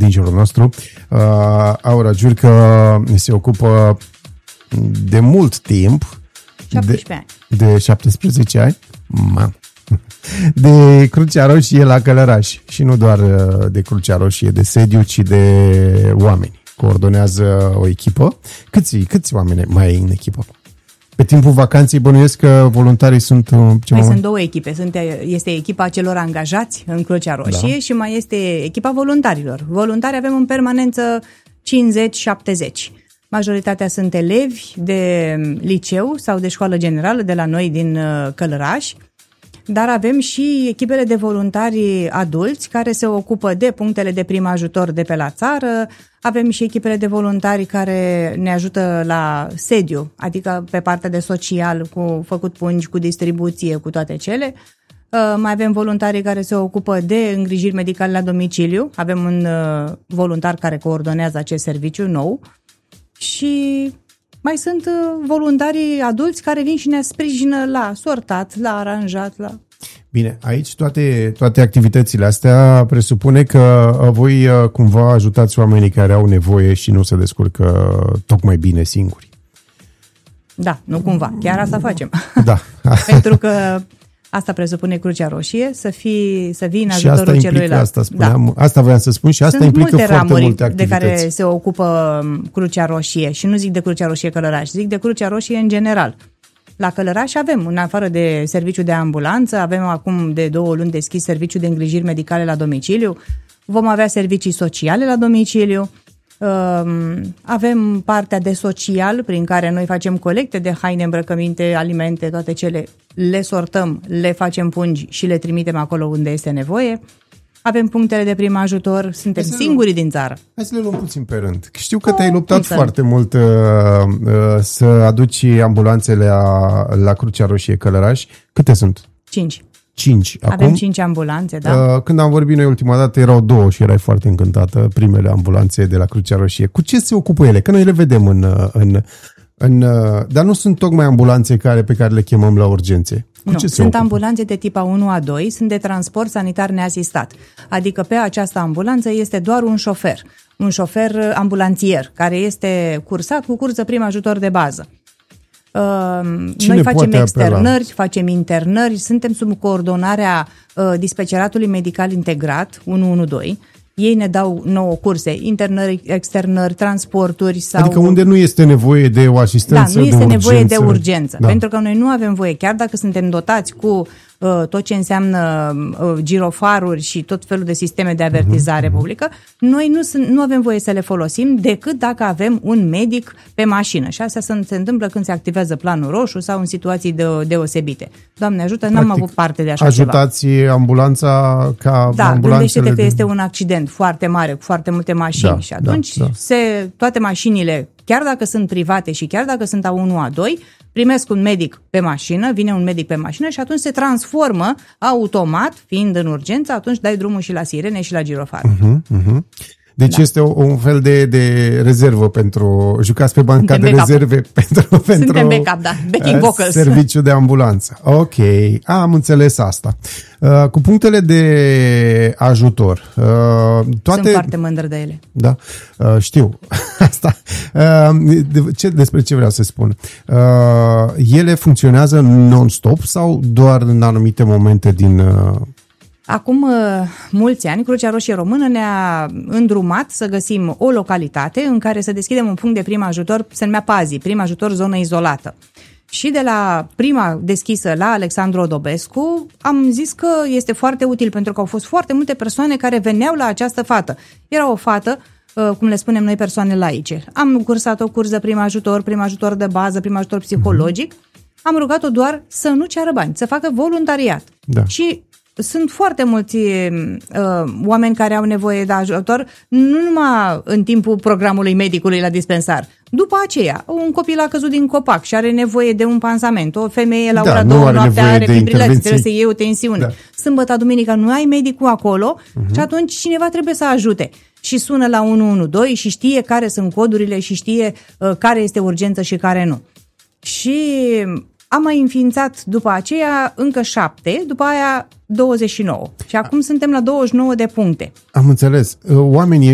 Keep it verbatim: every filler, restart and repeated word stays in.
din jurul nostru. Uh, Aura Giurcă se ocupă de mult timp, șaptesprezece ani. De șaptesprezece ani? Mamă. De Crucea Roșie la Călăraș. Și nu doar de Crucea Roșie, de sediu, ci de oameni. Coordonează o echipă. Câți, câți oameni mai ai în echipă? Pe timpul vacanței bănuiesc că voluntarii sunt... Mai sunt două echipe. Sunt, este echipa celor angajați în Crucea Roșie, da, și mai este echipa voluntarilor. Voluntari avem în permanență cincizeci șaptezeci. Majoritatea sunt elevi de liceu sau de școală generală de la noi din Călăraș, dar avem și echipele de voluntari adulți care se ocupă de punctele de prim ajutor de pe la țară, avem și echipele de voluntari care ne ajută la sediu, adică pe partea de social, cu făcut pungi, cu distribuție, cu toate cele. Mai avem voluntarii care se ocupă de îngrijiri medicale la domiciliu, avem un voluntar care coordonează acest serviciu nou și mai sunt voluntarii adulți care vin și ne sprijină la sortat, la aranjat, la... Bine, aici toate, toate activitățile astea presupune că voi cumva ajutați oamenii care au nevoie și nu se descurcă tocmai bine singuri. Da, nu cumva, chiar asta facem. Da. Pentru că asta presupune Crucea Roșie, să fii, să vii în ajutorul celuilalt. Asta spuneam, da. Asta voiam să spun și asta Sunt implică multe foarte ramuri multe activități de care se ocupă Crucea Roșie și nu zic de Crucea Roșie Călăraș, zic de Crucea Roșie în general. La Călăraș avem, în afară de serviciu de ambulanță, avem acum de două luni deschis serviciu de îngrijiri medicale la domiciliu, vom avea servicii sociale la domiciliu, avem partea de social prin care noi facem colecte de haine, îmbrăcăminte, alimente, toate cele, le sortăm, le facem pungi și le trimitem acolo unde este nevoie. Avem punctele de prim ajutor, suntem singurii din țară. Hai să le luăm puțin pe rând. Știu că te-ai luptat foarte mult uh, uh, să aduci ambulanțele la, la Crucea Roșie Călăraș. Câte sunt? Cinci. Cinci. Acum, avem cinci ambulanțe, da. Uh, când am vorbit noi ultima dată erau două și erai foarte încântată, primele ambulanțe de la Crucea Roșie. Cu ce se ocupă ele? Că noi le vedem în... în, în dar nu sunt tocmai ambulanțe care, pe care le chemăm la urgențe. Cu nu, ce se sunt ocupă? ambulanțe de tip A unu A doi, sunt de transport sanitar neasistat. Adică pe această ambulanță este doar un șofer, un șofer ambulanțier, care este cursat cu curs de prim ajutor de bază. Cine Noi facem externări, apela? facem internări, suntem sub coordonarea uh, dispeceratului medical integrat unu unu doi. Ei ne dau nouă curse, internări, externări, transporturi sau... Adică unde nu este nevoie de o asistență Da, nu este de nevoie urgență. de urgență, Da. pentru că noi nu avem voie, chiar dacă suntem dotați cu uh, tot ce înseamnă uh, girofaruri și tot felul de sisteme de avertizare uh-huh. publică, noi nu, sunt, nu avem voie să le folosim decât dacă avem un medic pe mașină. Și asta se, se întâmplă când se activează planul roșu sau în situații de, deosebite. Doamne ajută, Practic, n-am avut parte de așa ajutați ceva. ambulanța ca Da, gândește-te că de... este un accident foarte mare, cu foarte multe mașini Da, și atunci da, da. Se, toate mașinile, chiar dacă sunt private și chiar dacă sunt A unu A doi, primesc un medic pe mașină, vine un medic pe mașină și atunci se transformă automat, fiind în urgență, atunci dai drumul și la sirene și la girofar. Uh-huh, uh-huh. Deci da. este o, un fel de, de rezervă pentru... Jucați pe banca Suntem de backup. rezerve pentru, pentru Suntem backup, da. Backing vocals. Serviciu de ambulanță. Ok, am înțeles asta. Uh, cu punctele de ajutor. Uh, toate... Sunt foarte mândră de ele. Da, uh, știu asta. Uh, de, ce, despre ce vreau să spun? Uh, ele funcționează non-stop sau doar în anumite momente din... Uh... Acum mulți ani, Crucea Roșie Română ne-a îndrumat să găsim o localitate în care să deschidem un punct de prim ajutor, se numea PAZI, prim ajutor zonă izolată. Și de la prima deschisă la Alexandru Odobescu am zis că este foarte util pentru că au fost foarte multe persoane care veneau la această fată. Era o fată, cum le spunem noi, persoane laice. Am cursat-o curs de prim ajutor, prim ajutor de bază, prim ajutor psihologic. Am rugat-o doar să nu ceară bani, să facă voluntariat. Da. Și sunt foarte mulți uh, oameni care au nevoie de ajutor, nu numai în timpul programului medicului la dispensar. După aceea, un copil a căzut din copac și are nevoie de un pansament, o femeie la da, ora două noaptea are fibrilație, trebuie să iei o tensiune. Da. Sâmbătă, duminica, nu ai medicul acolo uh-huh. și atunci cineva trebuie să ajute. Și sună la unu unu doi și știe care sunt codurile și știe uh, care este urgență și care nu. Și... am mai înființat după aceea încă șapte, după aia douăzeci și nouă. Și acum suntem la douăzeci și nouă de puncte. Am înțeles. Oamenii